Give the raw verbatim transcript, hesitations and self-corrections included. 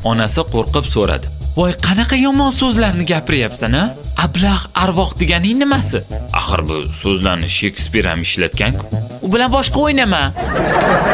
Onasi qo'rqib so'radi. Voy, qanaqa yomon so'zlarni gapiryapsan-a? Ablah arvoh deganing nimasi? Axir bu so'zlarni Shekspir ham ishlatgan-ku. U bilan boshqa o'ynama.